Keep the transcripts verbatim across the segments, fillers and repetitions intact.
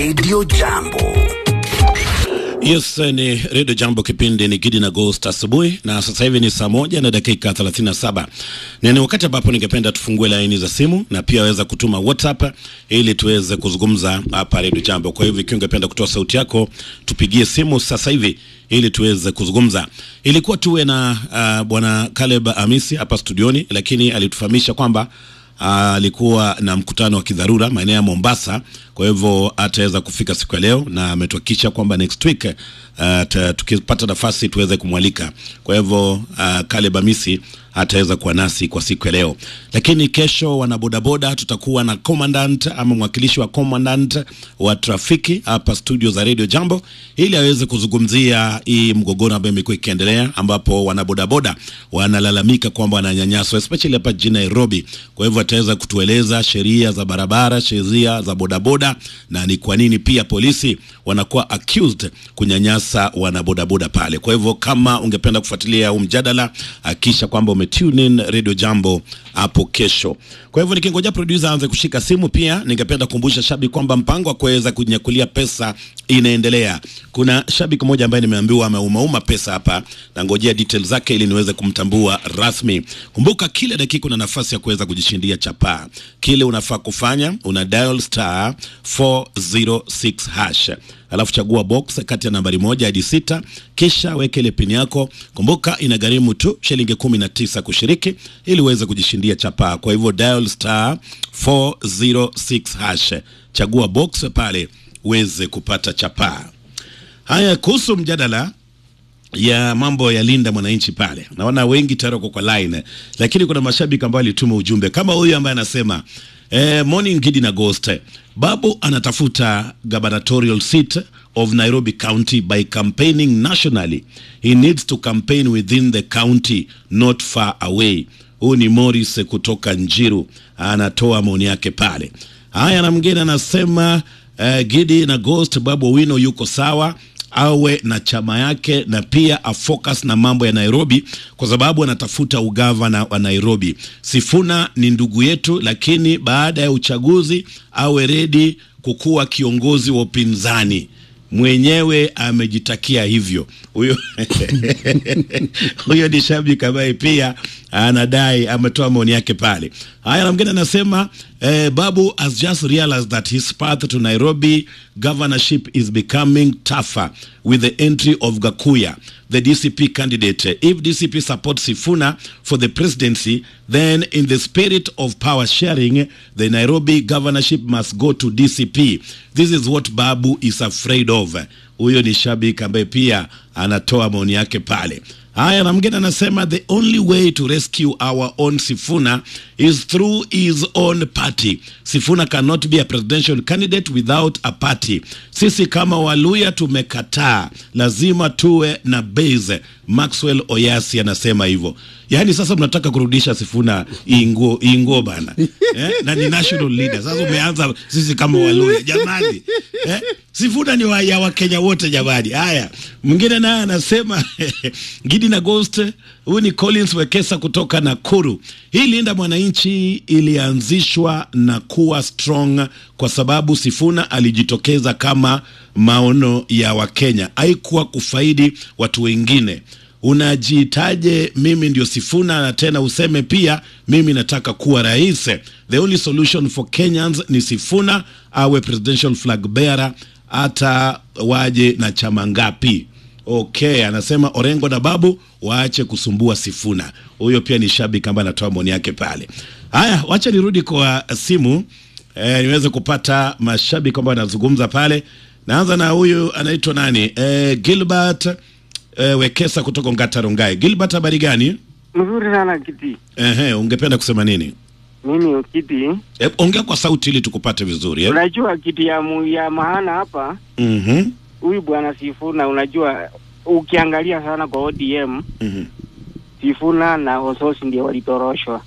Radio Jambo. Yes, ni Radio Jambo, kipindi ni Gidi na Ghost asubuhi, na sasa hivi ni saa moja na dakika thelathini na saba. Na ni wakati ambapo ningependa tufungue laini za simu na pia waweza kutuma WhatsApp ili tuweze kuzungumza hapa Radio Jambo. Kwa hivyo ikiwa ungependa kutoa sauti yako, tupigie simu sasa hivi ili tuweze kuzungumza. Ilikuwa tuwe na uh, bwana Caleb Amisi hapa studioni, lakini alitufahamisha kwamba alikuwa uh, na mkutano wa kidharura maeneo ya Mombasa, kwa hivyo ataweza kufika siku ya leo, na ametuhakikisha kwamba next week uh, tukipata nafasi tuweze kumwalika. Kwa hivyo uh, Caleb Amisi ataweza kuwa nasi kwa siku ya leo. Lakini kesho wana bodaboda tutakuwa na commandant ama mwakilishi wa commandant wa trafiki hapa studio za Radio Jambo ili aweze kuzungumzia hii mgogoro ambao imekuwa ikiendelea, ambapo wana bodaboda wanalalamika kwamba wananyanyaswa especially hapa jijini Nairobi. Kwa hivyo ataweza kutueleza sheria za barabara, sheria za bodaboda, na ni kwa nini pia polisi wanakuwa accused kunyanyasa wana bodaboda pale. Kwa hivyo kama ungependa kufuatilia huu mjadala, hakisha kwamba ume tune in Radio Jambo hapo kesho. Kwa hivyo nikingoja producer aanze kushika simu, pia ningependa kukumbusha shabiki kwamba mpango wa kuweza kunyakulia pesa inaendelea. Kuna shabiki mmoja ambaye nimeambiwa ameumauma pesa hapa, na ngojea details zake ili niweze kumtambua rasmi. Kumbuka kila dakika kuna nafasi ya kuweza kujishindia chapa. Kile unafaa kufanya, una dial star four oh six hash. Alafu chagua box kati ya nambari moja hadi sita, kisha weke ile pin yako. Kumbuka inagharimu tu shilingi kumi na tisa kushiriki ili uweze kujishindia chapa. Kwa hivyo dial star four oh six hash, chagua box pale uweze kupata chapa. Haya, kuhusu mjadala ya mambo ya Linda Mwananchi pale, naona wengi tayari kwa line, lakini kuna mashabiki ambao walituma ujumbe kama huyu ambaye anasema Eh, morning Gidi na Ghost. Babu anatafuta gubernatorial seat of Nairobi County by campaigning nationally. He needs to campaign within the county, not far away. Huyu ni Morris kutoka Njiru, anatoa maoni yake pale. Haya, na mwingine anasema eh, Gidi na Ghost, Babu Owino yuko sawa, awe na chama yake na pia afocus na mambo ya Nairobi kwa sababu anatafuta ugavana wa Nairobi. Sifuna ni ndugu yetu, lakini baada ya uchaguzi awe ready kukuwa kiongozi wa upinzani. Mwenyewe amejitakia hivyo. Huyo huyo ni shabiki ambaye pia anadai, ametoa maoni yake pale. Haya, na mwingine anasema eh, Babu has just realized that his path to Nairobi governorship is becoming tougher with the entry of Gakuya, the D C P candidate. If D C P supports Sifuna for the presidency, then in the spirit of power sharing, the Nairobi governorship must go to D C P. This is what Babu is afraid of. Huyo ni shabiki ambaye pia anatoa maoni yake pale. Haya, na mwingine anasema the only way to rescue our own Sifuna is through his own party. Sifuna cannot be a presidential candidate without a party. Sisi kama Waluya tumekataa, lazima tuwe na base. Maxwell Oyasi anasema hivyo. Yaani sasa mnataka kurudisha Sifuna ingo ingo bana. Eh? Na ni national leader. Sasa umeanza sisi kama Waluya jamani. Eh? Sifuna ni wa ya wa Kenya wote jamani. Haya, mwingine naye anasema Gidi na Ghost, huyu ni Collins Wekesa kutoka Nakuru. Hii Linda Mwananchi ilianzishwa na kuwa strong kwa sababu Sifuna alijitokeza kama maono ya Wakenya, haikuwa kufaidi watu wengine. Unajiitaje mimi ndio Sifuna na tena useme pia mimi nataka kuwa rais? The only solution for Kenyans ni Sifuna awe presidential flag bearer, hata waje na chama ngapi. Okay, anasema Orengo na Babu waache kusumbua Sifuna. Huyo pia ni shabiki ambaye anatoa maoni yake pale. Haya, wacha nirudi kwa simu eh, niweze kupata mashabiki ambao wanazungumza pale. Naanza na huyu anaitwa nani? Eh, Gilbert eh, Wekesa kutoka Ngata Rongai. Gilbert, habari gani? Mzuri sana Kiti. Ehe, ungependa kusema nini? Mimi Kiti. Eh, ongea kwa sauti ili tukupate vizuri eh. Unajua Kiti ya mu, ya maana hapa. Mhm. Huyu bwana Sifuna, unajua ukiangalia sana kwa O D M, mhm, Sifuna na Ososi ndio walitoroshwa.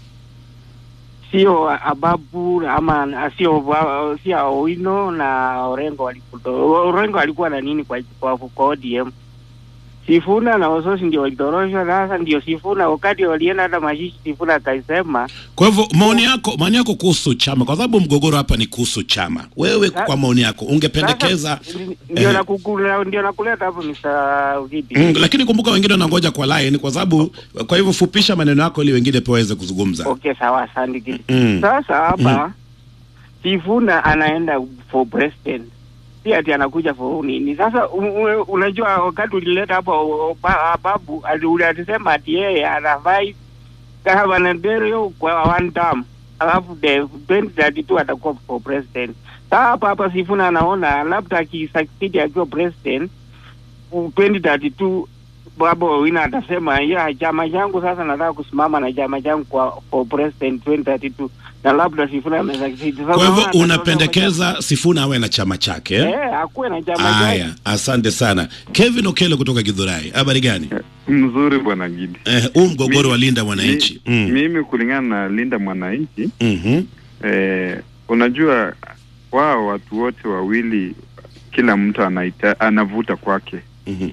Sio Ababu ama sio sio Owino na Orengo walikuwa. Orengo alikuwa na nini kwa kwa O D M? Sifuna na Ososi ndio walitoroshwa. Sasa ndio Sifuna wakati walienda hata mashishi, Sifuna akaisema. Kwa hivyo maoni yako, maoni yako kuhusu chama, kwa sababu mgogoro hapa ni kuhusu chama. Wewe kwa maoni yako ungependekeza ndio na kukula ndio na kuleta hapo Mister Gidi. Mm, lakini kumbuka wengine wanangoja kwa line, kwa sababu kwa hivyo fupisha maneno yako ili wengine pia waweze kuzungumza. Okay, sawa, asante Gidi. Mm. Sasa hapa Mm. Sifuna anaenda for president. Si ati anakuja for nini. Sasa unajua wakati ulileta hapo babu alisema ati yeye anafai kama Nderio kwa one term. Alafu the twenty thirty-two atakuwa for president. Sasa hapa hapa Sifuna anaona labda akisucceed akiwa president twenty thirty-two Babu Owino atasema ya chama changu sasa nataka kusimama na chama changu kwa for president twenty thirty-two, na labda Sifuna amesucceed. Kwa hivyo unapendekeza Sifuna awe na chama chake eh? Eh, akuwe na chama chake. Haya, asante sana. Kevin Okelo kutoka Githurai. Habari gani? Mzuri bwana Gidi. Eh, huu mgogoro wa Linda Mwananchi. Mi, mm. Mimi kulingana na Linda Mwananchi, mhm. Eh, unajua wao watu wote wawili kila mtu anaita anavuta kwake. Mhm.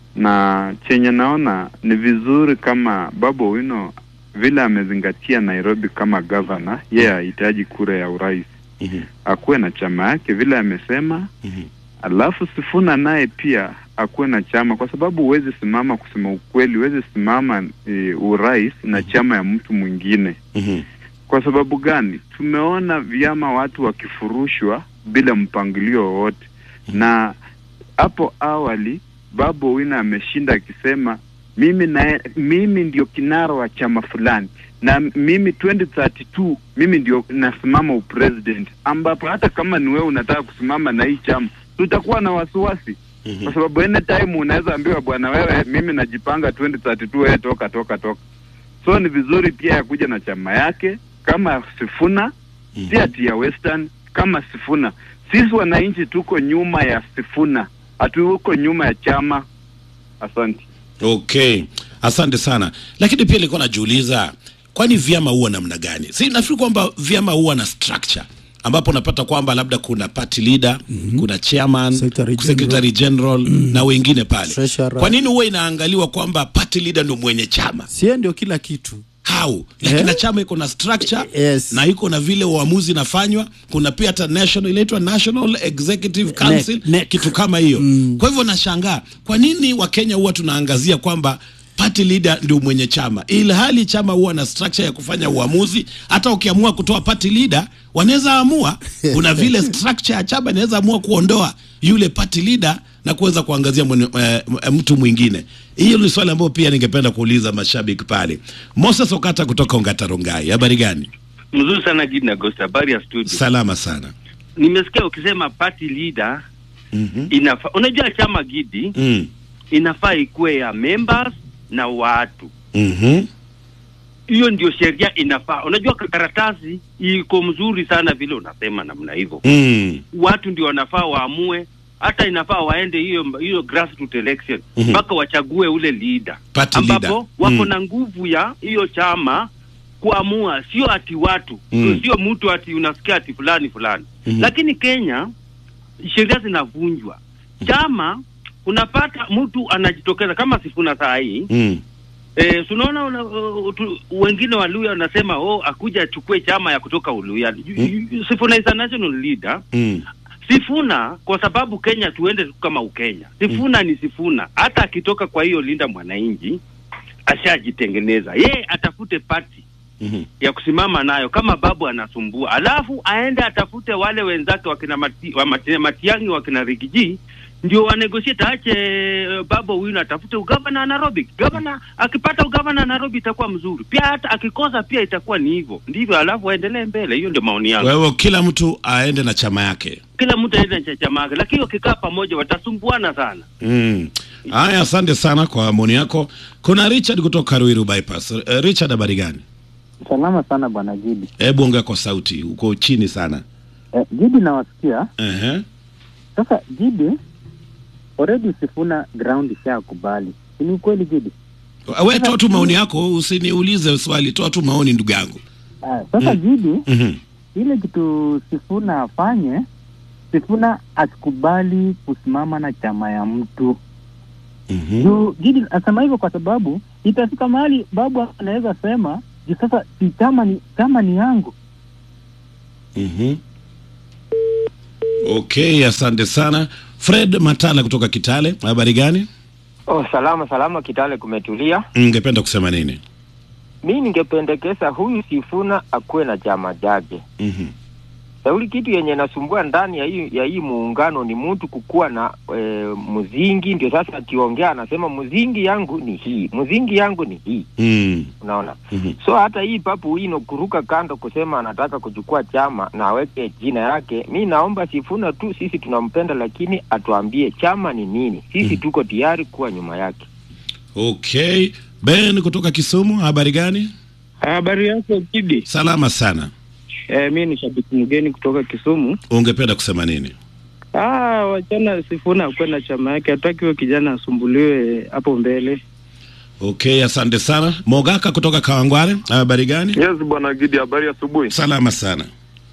Na chenye naona ni vizuri kama Babu Owino vile amezingatia Nairobi kama governor, yeye yeah, hahitaji kura ya urais. Mhm. Akuwe na chama yake vile amesema. Mhm. Alafu Sifuna naye pia akuwe na chama, kwa sababu huwezi simama, kusema ukweli, huwezi simama e, urais na chama ya mtu mwingine. Mhm. Kwa sababu gani? Tumeona vyama watu wakifurushwa bila mpangilio wowote. Na hapo awali Babu Owino ameshinda akisema mimi na mimi ndio kinara wa chama fulani, na mimi twenty thirty-two mimi ndio nasimama upresident, ambapo hata kama ni wewe unataka kusimama na hii chama tutakuwa na wasiwasi. Mm-hmm. Kwa sababu any time unaweza ambiwa bwana wewe mimi najipanga twenty thirty-two, wewe toka toka toka. So ni vizuri pia ya kuja na chama yake kama Sifuna. Mm-hmm. Si ati ya Western, kama Sifuna. Sisi wananchi tuko nyuma ya Sifuna, hatuko nyuma ya chama. Asante. Okay, asante sana. Lakini pia nilikuwa najiuliza, kwani vyama huwa namna gani? Si nafikiri kwamba vyama huwa na structure ambapo unapata kwamba labda kuna party leader, mm-hmm. kuna chairman, secretary general, secretary general mm-hmm. na wengine pale. Treasurer. Kwa nini huwa inaangaliwa kwamba party leader ndio mwenye chama? Si ndio kila kitu. How? Lakini yeah. chama iko na structure, yes. na iko na vile uamuzi nafanywa. Kuna pia hata national, inaitwa National Executive Council, ne, ne. kitu kama hiyo. Mm. Kwa hivyo nashangaa, kwa nini Wakenya huwa tunaangazia kwamba party leader ndio mwenye chama, ili hali chama huwa na structure ya kufanya uamuzi. Hata ukiamua kutoa party leader, wanaweza amua. Kuna vile structure ya chama inaweza amua kuondoa yule party leader na kuweza kuangazia mwene, uh, mtu mwingine. Hiyo ni swali ambalo pia ningependa kuuliza mashabiki pale. Moses Okata kutoka Ongata Rongai. Habari gani? Mzuri sana Gidi na Ghost. Habari ya studio? Salama sana. Nimesikia ukisema party leader. Mhm. Inafaa, unajua chama Gidi, mm. inafaa ikuwe ya members na watu. Mhm. Hiyo ndio sheria inafaa. Unajua karatasi iko mzuri sana vile unasema namna hivyo. Mm. Watu ndio wanafaa waamue, hata inafaa waende hiyo hiyo grassroots election mpaka mm-hmm. wachague ule leader party ambapo leader. wako mm. na nguvu ya hiyo chama kuamua, sio ati watu mm. sio mtu ati unasikia ati fulani fulani. Mm-hmm. Lakini Kenya sheria zinavunjwa. Chama unapata mtu anajitokeza kama Sifuna saa hii. Mm. Eh, tunaona una, uh, tu, wengine wa Luya wanasema oh akuja achukue chama ya kutoka Uluya. Mm. Sifuna is a national leader. Mm. Sifuna kwa sababu Kenya tuende kama Ukenya. Sifuna mm. ni Sifuna. Hata akitoka kwa hiyo Linda Mwananchi ashajitengeneza. Yeye atafute party mm-hmm. ya kusimama nayo kama babu anasumbua. Alafu aende atafute wale wenzake wakina mati, wa mati, Matiang'i wakina Rigiji ndio wanegotiate, ache Babu Owino atafute ugavana Nairobi. Gavana akipata ugavana Nairobi itakuwa mzuri. Pia hata akikosa pia itakuwa ni hivyo. Ndivyo, alafu aendelee mbele. Hiyo ndio maoni yangu. Wewe kila mtu aende na chama yake. Kila mtu aende na chama yake. Lakini wakikaa pamoja watasumbuana sana. Mm. Haya, asante sana kwa maoni yako. Kuna Richard kutoka Ruiru bypass. Uh, Richard, habari gani? Salama sana bwana Gidi. Hebu ongea kwa sauti, uko chini sana. Eh, Gidi nawasikia. Eh. Uh-huh. Sasa Gidi, already Sifuna ground isha kubali. Ni kweli Gidi? Wewe toa tu maoni yako, usiniulize swali, toa tu maoni ndugu yangu. Ah, sasa mm. Gidi, mhm. ile kitu Sifuna afanye, Sifuna asikubali kusimama na chama ya mtu. Mhm. Juu Gidi asema hivyo kwa sababu itafika mahali babu anaweza sema juu sasa si chama ni chama ni yangu. Mhm. Okay, asante sana. Fred Matala kutoka Kitale, habari gani? Oh, salama salama, Kitale kumetulia. Ungependa kusema nini? Mimi ningependekeza huyu Sifuna akuwe na chama chake. Mhm. Sauli kitu yenye nasumbua ndani ya hii ya hii muungano ni mtu kukua na e, mzingi, ndio sasa akiongea anasema mzingi yangu ni hii, mzingi yangu ni hii. Mm. Unaona? Mhm. So hata hii Papu Wino kuruka kando kusema anataka kuchukua chama na aweke jina yake, mimi naomba Sifuna tu, sisi tunampenda lakini atuambie chama ni nini. Sisi Mm. tuko tayari kuwa nyuma yake. Okay. Ben kutoka Kisumu, habari gani? Habari yako Kidi? Salama sana. Eh, mimi ni shabiki mgeni kutoka Kisumu. Ungependa kusema nini? Ah, wachana Sifuna akuwe na chama yake, hataki huyo kijana asumbuliwe hapo mbele. Okay, asante sana. Mogaka kutoka Kawangware, habari gani? Yes, bwana Gidi, habari asubuhi. Salama sana.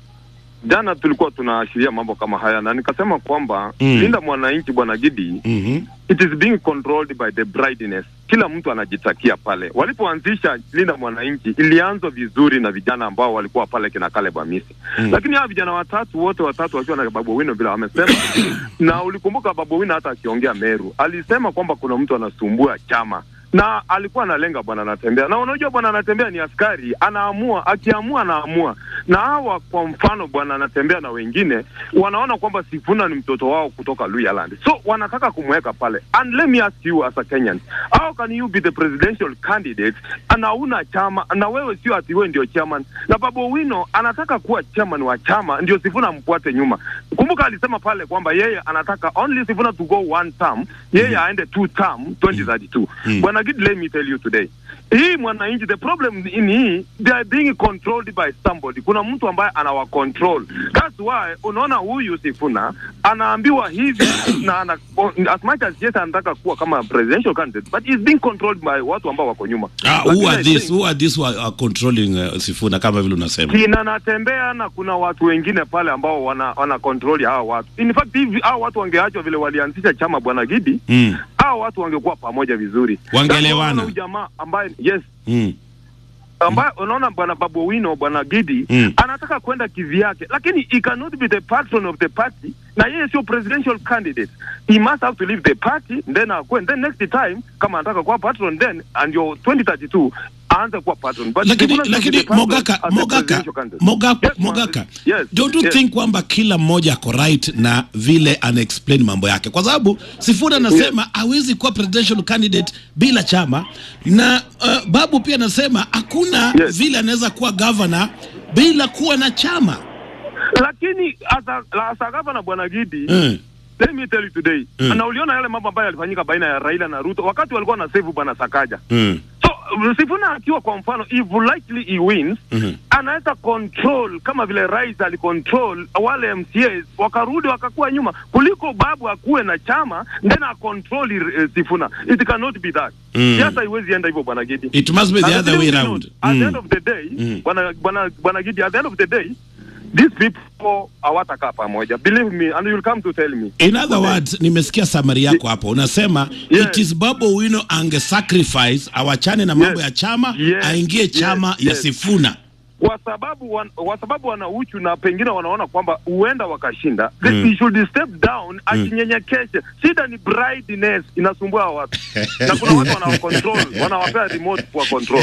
Jana tulikuwa tunaashiria mambo kama haya na nikasema kwamba Mm. linda mwananchi bwana Gidi, Mhm. it is being controlled by the brightness. Kila mtu anajitakia pale. Walipoanzisha linda mwananchi ilianza vizuri na vijana ambao walikuwa pale kina Caleb Amisi. Mm. Lakini hawa vijana watatu wote watatu wakiwa na Babu Wino bila wamesema na ulikumbuka Babu Wino hata akiongea Meru alisema kwamba kuna mtu anasumbua chama na alikuwa analenga bwana Anatembea. Na unajua bwana Anatembea ni askari, anaamua, akiamua anaamua. Na hawa kwa mfano bwana Anatembea na wengine wanaona kwamba Sifuna ni mtoto wao kutoka Luyaland. So wanataka kumweka pale. And let me ask you as a Kenyan, how can you be the presidential candidate anauna chama na wewe sio ati wewe ndio chairman? Na Babu Wino anataka kuwa chairman wa chama ndio Sifuna mfuate nyuma. Kumbuka alisema pale kwamba yeye anataka only Sifuna to go one term, yeye aende two term twenty thirty-two. Mm. Bwana Gidi, let me tell you today, hii mwananchi, the problem in hii, they are being controlled by somebody. Kuna mtu ambaye anawa control. That's why unaona huyu Sifuna anaambiwa hivi na ana, as much as yes anataka kuwa kama presidential candidate, but he's being controlled by watu ambao wako nyuma. Ah, Lakini who are I this? think- Who are this who are, are controlling uh, Sifuna kama vile unasema? Kina Anatembea na kuna watu wengine pale ambao wana wana control hawa watu. In fact hivi hawa watu wangeachwa vile walianzisha chama bwana Gidi, Mm. hawa watu wangekuwa pamoja vizuri. Wangeelewana. Sasa huyu jamaa ambaye yes Mm. ambaye unaona bwana Babu Wino bwana Gidi Mm. anataka kwenda kivyake, lakini he cannot be the patron of the party na yeye sio presidential candidate. He must have to leave the party then akwe, then next time kama anataka kuwa patron then and your twenty thirty-two aanze kuwa patron. But Lakini Sifuna should lakini be the patron Mogaka as a Mogaka presidential candidate. Mogaka Yes, Mogaka. yes, Don't you yes. think kwamba kila mmoja ako right na vile ana explain mambo yake? Kwa sababu Sifuna anasema hawezi kuwa presidential candidate bila chama na uh, Babu pia anasema hakuna Yes. vile anaweza kuwa governor bila kuwa na chama. Lakini asa asa gavana bwana Gidi, Mm. let me tell you today, Mm. na uliona yale mambo ambayo yalifanyika baina ya Raila na Ruto wakati walikuwa na save bwana Sakaja. Mm. So Sifuna akiwa kwa mfano, if likely he wins, Mhm. anaweza control kama vile rais alicontrol wale M C As wakarudi wakakuwa nyuma, kuliko Babu akuwe na chama then a control uh, Sifuna. It cannot be that. Mm. Yes, haiwezi enda hivyo bwana Gidi. It must be the And other believe way me round. not, At Mm. the end of the day, Mm. bwana bwana bwana Gidi, at the end of the day, these people hawatakaa pamoja. Believe me, and you'll come to tell me. In other words, nimesikia summary yako hapo. Unasema Yes. it is Babu Wino ange sacrifice awachane na mambo Yes. ya chama, Yes. aingie chama Yes. ya Yes. Sifuna. Kwa sababu wan, kwa sababu wana uchu na pengine wanaona kwamba huenda wakashinda. Mm. Mm. He should step down akinyenyekeshe. Shida ni brightness inasumbua watu. Na kuna watu wana control, wanawapea remote kwa control.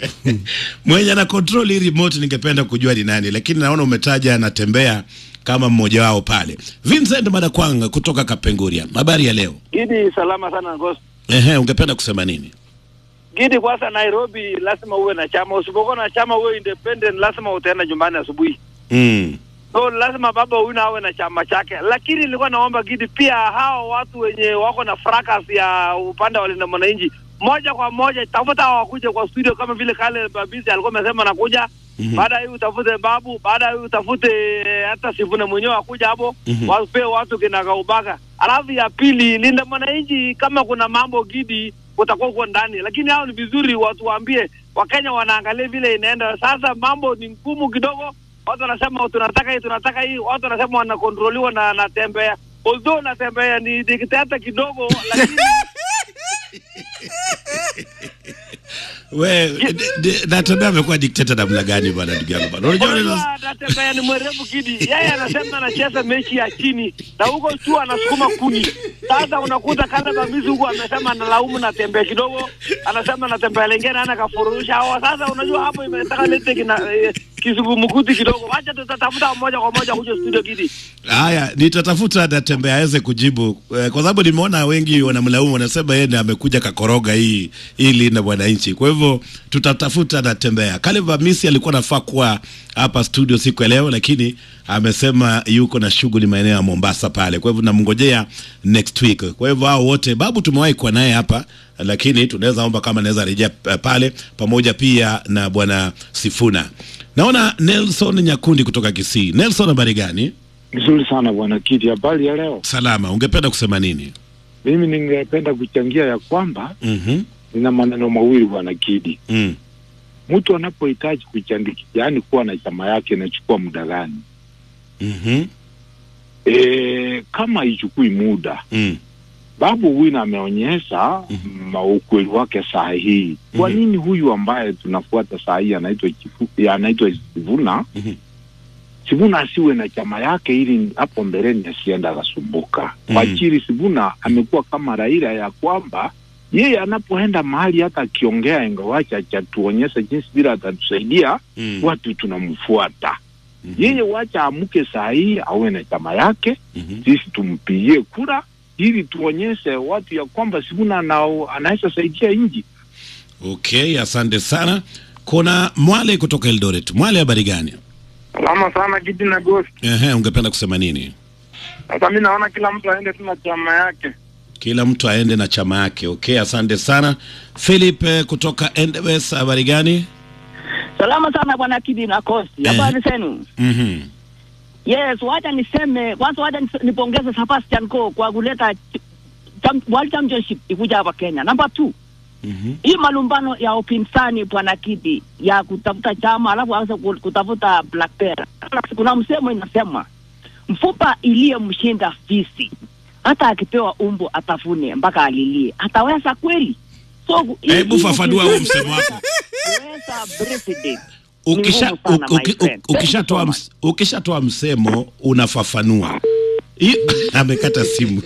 Mwenye ana control hii remote ningependa kujua ni nani, lakini naona umetaja Anatembea kama mmoja wao pale. Vincent Madakwanga kutoka Kapenguria. Habari ya leo? Gidi, salama sana Ngosi. Ehe, ungependa kusema nini? Gidi, kwanza Nairobi lazima uwe na chama. Usipokuwa na chama uwe independent, lazima utaenda nyumbani asubuhi. Mm. So lazima Baba Wino awe na chama chake. Lakini nilikuwa naomba Gidi pia hao watu wenye wako na fracas ya upande wa Linda Mwananchi, moja kwa moja tafuta hao wakuje kwa studio kama vile kale Babisi alikuwa amesema anakuja. Mm-hmm. Baada hii utafute Babu, baada hii utafute hata Sifuna mwenyewe akuja hapo. Mm-hmm. Wape watu kinagaubaga. Alafu ya pili, Linda Mwananchi kama kuna mambo Gidi utakuwa uko ndani, lakini hao ni vizuri watu waambie Wakenya wanaangalia vile inaenda. Sasa mambo ni ngumu kidogo. Watu wanasema tunataka hii tunataka hii, watu wanasema wanakontroliwa na Anatembea. Although Anatembea ni dikteta kidogo, lakini We, Natembeya amekuwa dikteta namna gani bwana ndugu yangu bwana? Unajua Natembeya ni mwerevu Kidi. Yeye anasema anacheza mechi ya chini na huko tu anasukuma kuni. Sasa unakuta kana bamizi huko amesema analaumu Natembeya kidogo, anasema Natembeya lengine ana kafurusha. Au sasa unajua hapo imetaka lete kina eh, kizungumkuti kidogo. Acha tutatafuta moja kwa moja kuja studio Kidi. Haya, nitatafuta Natembeya aweze kujibu eh, kwa sababu nimeona wengi wanamlaumu, wanasema yeye amekuja kakoroga hii ili na wananchi. Kwa hivyo tutatafuta Natembeya. Caleb Hamisi alikuwa nafaa kuwa hapa studio siku ya leo, lakini amesema yuko na shughuli maeneo ya Mombasa pale. Kwa hivyo namngojea next week. Kwa hivyo hao wote babu tumewahi kuwa naye hapa, lakini tunaweza omba kama anaweza rejea pale pamoja pia na bwana Sifuna. Naona Nelson Nyakundi kutoka Kisii. Nelson, habari gani? Nzuri sana bwana Kidi, habari ya leo? Salama. Ungependa kusema nini? Mimi ningependa kuchangia ya kwamba Mhm. nina maneno mawili bwana Kidi. Mm. Mtu anapohitaji kuchandikia, yani kuwa na chama yake, inachukua muda gani? Mhm. Eh, kama ichukui muda. Mm. Babu Wina ameonyesha mm-hmm. ukweli wake saa hii. Kwa Mhm. nini huyu ambaye tunafuata saa hii anaitwa Chifu, anaitwa Sifuna? Mhm. Sifuna asiwe na chama yake ili hapo mbeleni asienda akasumbuka. Mm. Kwa chiri Sifuna amekuwa kama Raila ya kwamba yeye anapoenda mahali hata akiongea ingawacha chatuonyesha jinsi bila atatusaidia Mm. watu tunamfuata. Mhm. Yeye wacha amuke saa hii awe na chama yake, Mhm. sisi tumpigie kura ili tuonyeshe watu ya kwamba Sifuna nao anaweza saidia nchi. Okay, asante sana. Kuna Mwale kutoka Eldoret. Mwale, habari gani? Salama sana Kidi na Ghost. Ehe, ungependa kusema nini? Sasa mimi naona kila mtu aende tu na chama yake. Kila mtu aende na chama yake. Okay, asante sana. Philip eh, kutoka Endebess, habari gani? Salama sana bwana Kidi na Kosti. Habari zenu? Mhm. Yes, wacha niseme kwanza, wacha nipongeze Sebastian Coe kwa kuleta cham, World Championship ikuja hapa Kenya. Number two. Mhm. Hii malumbano ya upinzani bwana Kidi ya kutafuta chama alafu aanze kutafuta Black Bear. Kuna msemo inasema mfupa iliyemshinda fisi hata akipewa umbo atafune mpaka alilie. Ataweza kweli? So hebu fafanua huo msemo wako. Weza president. Ukisha ukishatoa ms, ukishatoa msemo unafafanua. I, amekata simu.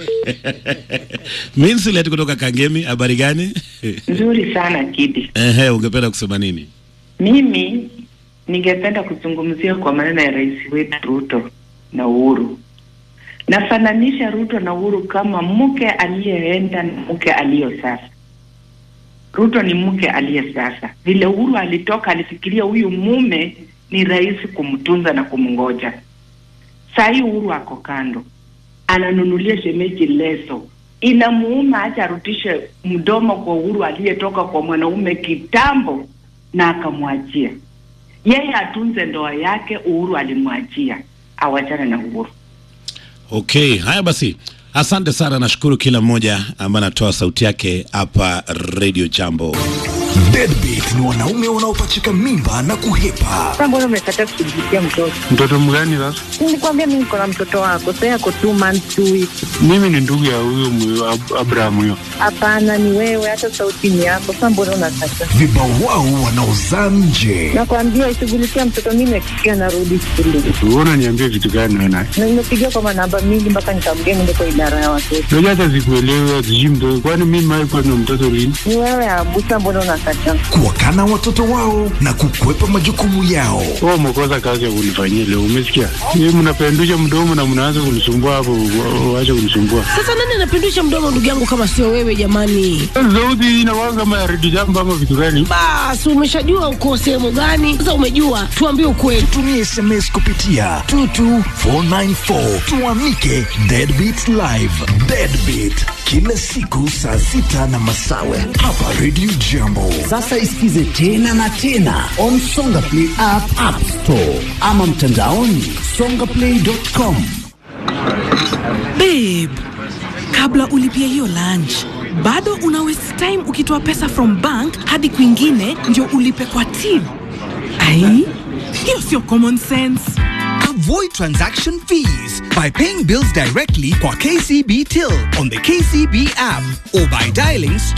Minsilet kutoka Kangemi, habari gani? Nzuri sana Kidi. Ehe, ungependa kusema nini? Mimi ningependa kuzungumzia kwa maneno ya rais wetu Ruto na Uhuru. Nafananisha Ruto na Uhuru kama mke aliyeenda na mke aliyo sasa. Ruto ni mke aliye sasa. Vile Uhuru alitoka alifikiria huyu mume ni rahisi kumtunza na kumngoja. Saa hii Uhuru ako kando. Ananunulia shemeji leso. Inamuuma acha arutishe mdomo kwa Uhuru aliyetoka kwa mwanaume kitambo na akamwachia. Yeye atunze ndoa yake, Uhuru alimwachia. Awachane na Uhuru. Okay, haya basi. Asante sana, nashukuru kila mmoja ambaye anatoa sauti yake hapa Radio Jambo. Deadbeat ni wanaume wanaopachika mimba na kuhepa. Sasa mbona umekataa kushughulikia mtoto? Mtoto mgani sasa? Nilikwambia mimi niko na mtoto wako, sasa yako two months two weeks. Mimi ni ndugu ya huyo Ab Abraham huyo. Hapana, ni wewe, hata sauti ni yako. Sasa mbona unakataa? Vibao wao wanaozaa nje. Nakwambia ishughulikia mtoto, mimi nakikia narudi shule. Unaona niambie vitu gani wewe naye? Na nimepigia kwa namba mingi mpaka nikamgea ndio kwa idara ya watoto. Ndio hata sikuelewa jimbo. Kwani mimi mimi kwa na mtoto lini? Ni wewe abusa, mbona unakataa? Kuwakana watoto wao na kukwepa majukumu yao. Wao mkosa kazi ya kunifanyia leo, umesikia? Yeye mnapendusha mdomo na mnaanza kunisumbua hapo, waache kunisumbua. Sasa nani anapendusha mdomo ndugu yangu kama sio wewe jamani? Sauti inawaga kama ya Radio Jambo ama vitu gani? Basi umeshajua uko sehemu gani? Sasa umejua, tuambie ukweli. Tumie S M S kupitia two two four nine four. Tuamike Deadbeat Live. Deadbeat kila siku saa sita na masawe hapa Radio Jambo. Sasa isikize tena na tena on Songa Play app, App Store ama mtandaoni songa play dot com. Babe, kabla ulipia hiyo lunch, bado una waste time ukitoa pesa from bank hadi kwingine ndio ulipe kwa till. Ai, hiyo sio common sense. Avoid transaction fees by paying bills directly kwa K C B Till on the K C B app or by dialing star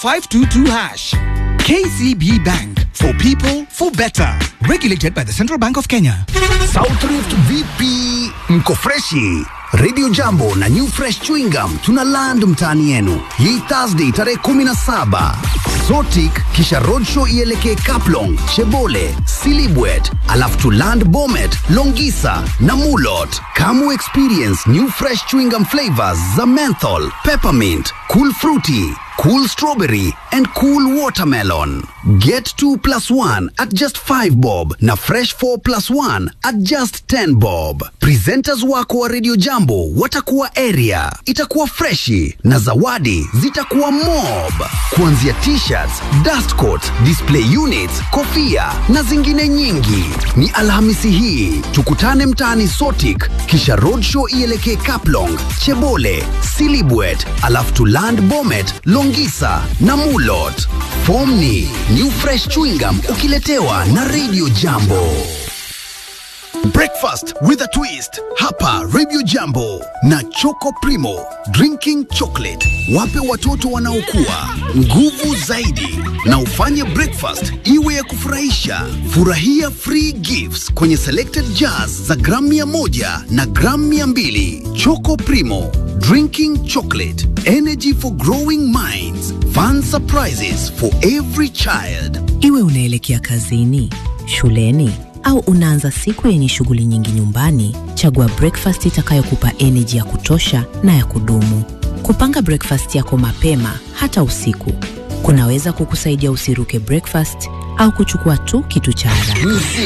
five two two hash. K C B Bank, for people, for better. Regulated by the Central Bank of Kenya. South Rift V P mko freshi. Radio Jambo na New Fresh Chewing Gum tuna land mtaani yenu. Hii Thursday tarehe kumi na saba. Zotic kisha roadshow ielekee Kaplong, Chebole, Silibwet, alafu to land Bomet, Longisa na Mulot. Kamu experience New Fresh Chewing Gum flavors za menthol, peppermint, cool fruity, cool strawberry and cool watermelon. Get two plus one at just five bob na fresh four plus one at just ten bob. Presenters wako wa Radio Jambo watakuwa area, itakuwa freshi na zawadi zitakuwa mob. Kuanzia t-shirts, dust coat, display units, kofia na zingine nyingi. Ni Alhamisi hii, tukutane mtaani Sotik, kisha roadshow ielekee Kaplong, Chebole, Silibwet, alafu to land Bomet, Longisa na Mulot. Form ni New Fresh Chewing Gum ukiletewa na Radio Jambo. Breakfast with a twist hapa Radio Jambo na Choco Primo drinking chocolate. Wape watoto wanaokua nguvu zaidi na ufanye breakfast iwe ya kufurahisha. Furahia free gifts kwenye selected jars za gramu mia moja na gramu mia mbili. Choco Primo drinking chocolate, energy for growing minds, fun surprises for every child. Iwe unaelekea kazini, shuleni au unaanza siku yenye shughuli nyingi nyumbani, chagua breakfast itakayokupa energy ya kutosha na ya kudumu. Kupanga breakfast yako mapema hata usiku kunaweza kukusaidia usiruke breakfast au kuchukua tu kitu cha haraka.